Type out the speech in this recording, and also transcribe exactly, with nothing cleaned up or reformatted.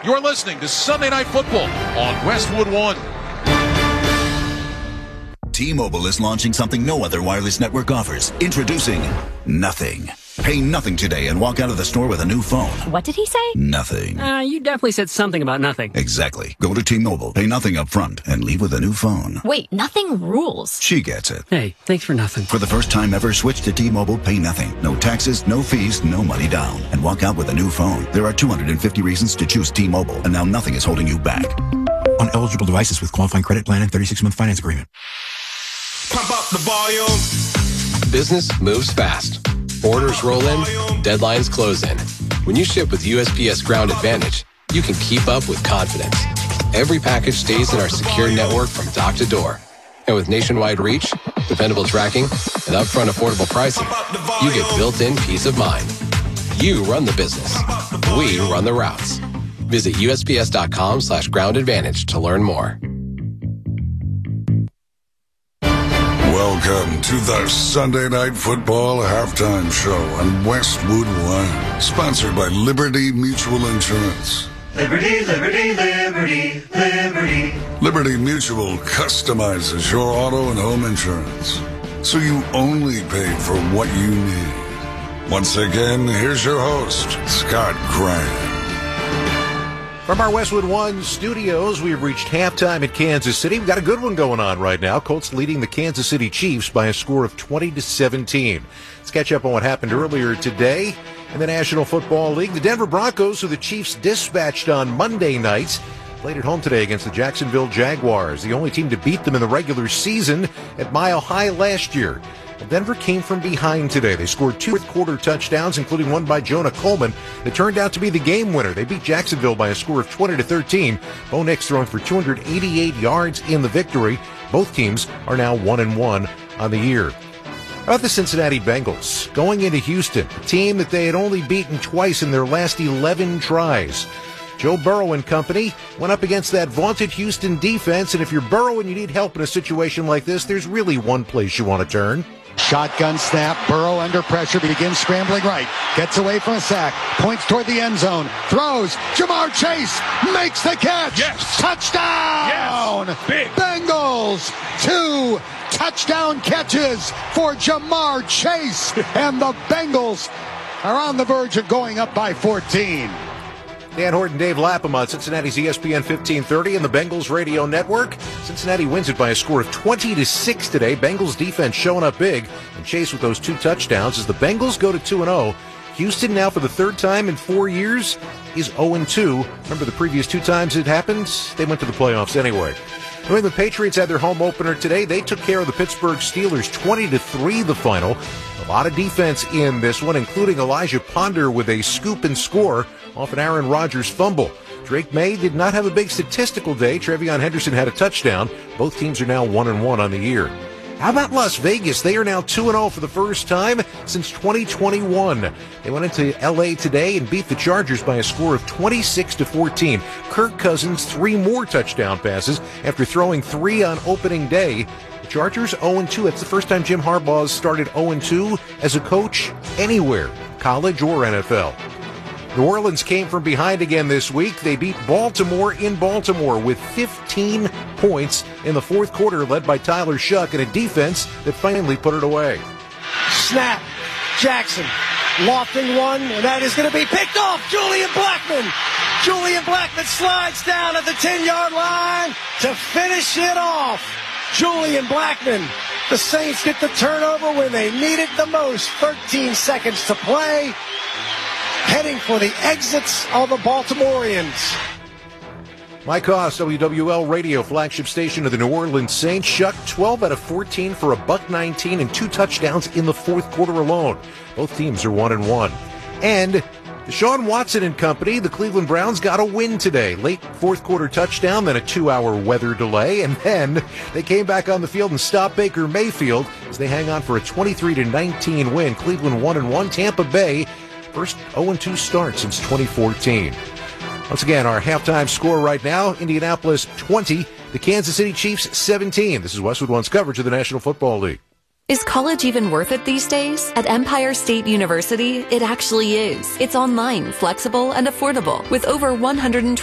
You're listening to Sunday Night Football on Westwood One. T-Mobile is launching something no other wireless network offers. Introducing Nothing. Pay nothing today and walk out of the store with a new phone. What did he say? Nothing. Uh, you definitely said something about nothing. Exactly. Go to T-Mobile, pay nothing up front, and leave with a new phone. Wait, nothing rules. She gets it. Hey, thanks for nothing. For the first time ever, switch to T-Mobile, pay nothing. No taxes, no fees, no money down. And walk out with a new phone. There are two hundred fifty reasons to choose T-Mobile, and now nothing is holding you back. On eligible devices with qualifying credit plan and thirty-six month finance agreement. Pump up the volume. Business moves fast. Orders roll in, deadlines close in. When you ship with U S P S Ground Advantage, you can keep up with confidence. Every package stays in our secure network from dock to door. And with nationwide reach, dependable tracking, and upfront affordable pricing, you get built-in peace of mind. You run the business. We run the routes. Visit U S P S dot com slash ground advantage to learn more. Welcome to the Sunday Night Football Halftime Show on Westwood One, sponsored by Liberty Mutual Insurance. Liberty, Liberty, Liberty, Liberty. Liberty Mutual customizes your auto and home insurance, so you only pay for what you need. Once again, here's your host, Scott Graham. From our Westwood One studios, we've reached halftime at Kansas City. We've got a good one going on right now. Colts leading the Kansas City Chiefs by a score of twenty to seventeen. Let's catch up on what happened earlier today in the National Football League. The Denver Broncos, who the Chiefs dispatched on Monday night, played at home today against the Jacksonville Jaguars, the only team to beat them in the regular season at Mile High last year. Denver came from behind today. They scored two fourth-quarter touchdowns, including one by Jonah Coleman, that turned out to be the game winner. They beat Jacksonville by a score of twenty to thirteen. Bo Nix throwing for two hundred eighty-eight yards in the victory. Both teams are now one and one on the year. How about the Cincinnati Bengals going into Houston, a team that they had only beaten twice in their last eleven tries? Joe Burrow and company went up against that vaunted Houston defense, and if you're Burrow and you need help in a situation like this, there's really one place you want to turn. Shotgun snap, Burrow under pressure, begins scrambling right, gets away from a sack, points toward the end zone, throws, Jamar Chase makes the catch! Yes! Touchdown! Yes! Big! Bengals, two touchdown catches for Jamar Chase, and the Bengals are on the verge of going up by fourteen. Dan Horton, Dave Lapham on Cincinnati's E S P N fifteen thirty and the Bengals Radio Network. Cincinnati wins it by a score of twenty to six today. Bengals defense showing up big, and Chase with those two touchdowns as the Bengals go to two and oh. Houston now for the third time in four years is oh and two. Remember the previous two times it happened? They went to the playoffs anyway. New England Patriots had their home opener today. They took care of the Pittsburgh Steelers twenty to three the final. A lot of defense in this one, including Elijah Ponder with a scoop and score off an Aaron Rodgers fumble. Drake May did not have a big statistical day. Trevion Henderson had a touchdown. Both teams are now one and one on the year. How about Las Vegas? They are now two and oh for the first time since twenty twenty-one. They went into L A today and beat the Chargers by a score of twenty-six to fourteen. Kirk Cousins, three more touchdown passes after throwing three on opening day. The Chargers oh and two. That's the first time Jim Harbaugh's started oh and two as a coach anywhere, college or N F L. New Orleans came from behind again this week. They beat Baltimore in Baltimore with fifteen points in the fourth quarter, led by Tyler Shuck and a defense that finally put it away. Snap. Jackson lofting one, and that is going to be picked off. Julian Blackmon. Julian Blackmon slides down at the ten-yard line to finish it off. Julian Blackmon. The Saints get the turnover when they need it the most. thirteen seconds to play. Heading for the exits of the Baltimoreans. Mike Koss, W W L Radio, flagship station of the New Orleans Saints. Shuck, twelve out of fourteen for a buck nineteen and two touchdowns in the fourth quarter alone. Both teams are one and one. And Deshaun Watson and company, the Cleveland Browns, got a win today. Late fourth quarter touchdown, then a two-hour weather delay, and then they came back on the field and stopped Baker Mayfield as they hang on for a twenty-three to nineteen win. Cleveland one and one. Tampa Bay, first oh and two start since twenty fourteen. Once again, our halftime score right now, Indianapolis twenty, the Kansas City Chiefs seventeen. This is Westwood One's coverage of the National Football League. Is college even worth it these days? At Empire State University, it actually is. It's online, flexible, and affordable with over one hundred twenty